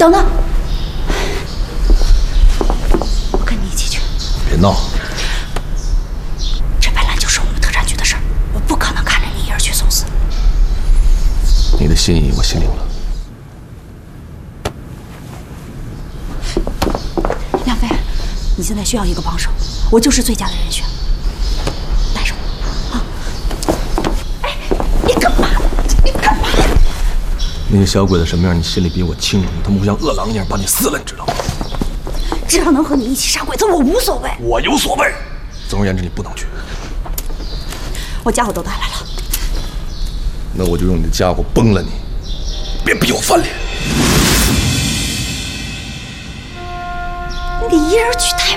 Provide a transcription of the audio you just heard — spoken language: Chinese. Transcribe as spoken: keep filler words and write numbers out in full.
等等，我跟你一起去。 别闹！ 这本来就是我们特产局的事儿，我不可能看着你一人去送死。 你的心意我心领了。 梁飞，你现在需要一个帮手，我就是最佳的人选。带上我啊！哎，你干嘛？你干嘛？ 那些小鬼子什么样，你心里比我清楚。他们会像饿狼一样把你撕了，你知道吗？ 只要能和你一起杀鬼子，我无所谓。 我有所谓。总而言之，你不能去。 我家伙都带来了。 那我就用你的家伙崩了你，别逼我翻脸。 你一人去太